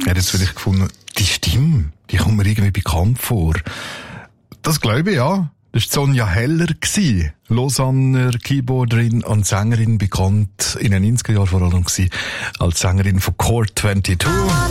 Er hat jetzt vielleicht gefunden, die Stimme, die kommt mir irgendwie bekannt vor. Das glaube ich, ja. Das war Sonja Heller, Lausanner Keyboarderin und Sängerin, bekannt in den 90er Jahren vor allem als Sängerin von Core 22.